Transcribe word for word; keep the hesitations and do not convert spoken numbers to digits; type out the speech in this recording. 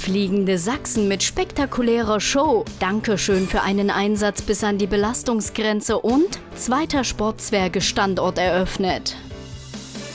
Fliegende Sachsen mit spektakulärer Show. Dankeschön für einen Einsatz bis an die Belastungsgrenze und zweiter Sportzwerge-Standort eröffnet.